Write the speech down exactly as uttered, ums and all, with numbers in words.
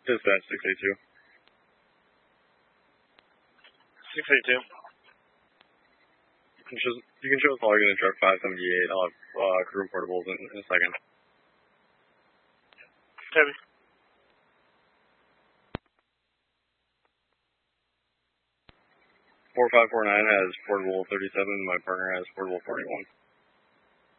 Dispatch six eight two. six eight two. You can show, you can show us logging in truck five seventy-eight. I'll have uh, crew and portables in, in a second. Heavy. four five four nine has portable thirty-seven. My partner has portable forty-one.